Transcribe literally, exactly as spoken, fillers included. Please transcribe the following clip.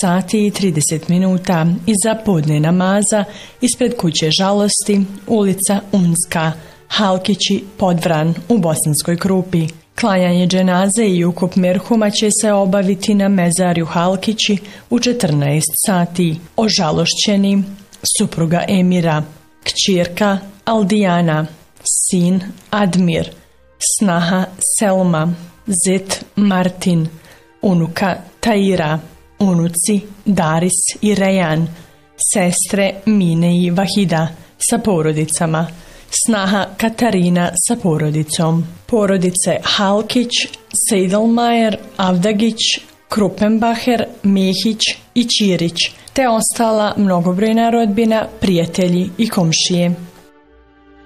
sati i trideset minuta iza podne namaza ispred kuće žalosti, ulica Unska, Halkići, Podvran u Bosanskoj Krupi. Klanjanje dženaze i ukop merhuma će se obaviti na mezarju Halkići u četrnaest sati. Ožalošćeni: supruga Emira, kćerka Aldijana, sin Admir, snaha Selma, zet Martin, unuka Taira, unuci Daris i Rejan, sestre Mine i Vahida sa porodicama, snaha Katarina sa porodicom, porodice Halkić, Seidelmajer, Avdagić, Krupenbacher, Mehić i Ćirić, te ostala mnogobrojna rodbina, prijatelji i komšije.